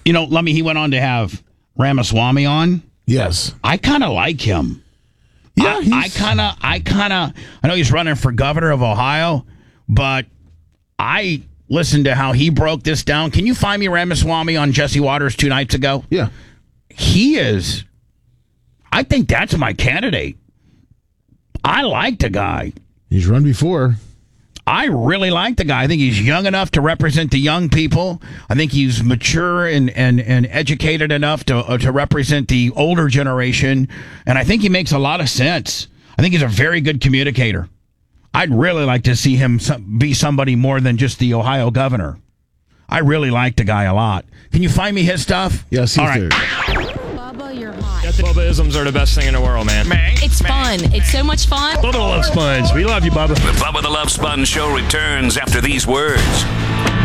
Lummy, he went on to have Ramaswamy on. Yes. I kind of like him. Yeah, I know he's running for governor of Ohio, but I listened to how he broke this down. Can you find me Ramaswamy on Jesse Waters 2 nights ago? Yeah. I think that's my candidate. I like the guy. He's run before. I really like the guy. I think he's young enough to represent the young people. I think he's mature and educated enough to represent the older generation. And I think he makes a lot of sense. I think he's a very good communicator. I'd really like to see him be somebody more than just the Ohio governor. I really like the guy a lot. Can you find me his stuff? Yes, he's all right. there. Bubba, you're hot. Bubba-isms are the best thing in the world, man. It's fun. It's so much fun. Bubba the Love Sponge. We love you, Bubba. The Bubba the Love Sponge Show returns after these words.